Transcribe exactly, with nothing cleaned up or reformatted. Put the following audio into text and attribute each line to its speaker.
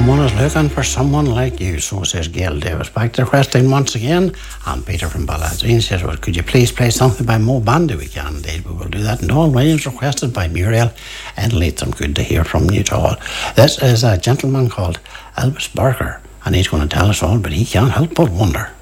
Speaker 1: Someone is looking for someone like you, so says Gail Davis. Back to requesting once again, and Peter from Balladzine says, well, could you please play something by Mo Bandy? We can indeed, we will do that. And Dawn Williams requested by Muriel and Latham. Good to hear from you to all. This is a gentleman called Elvis Barker, and he's going to tell us all, but he can't help but wonder.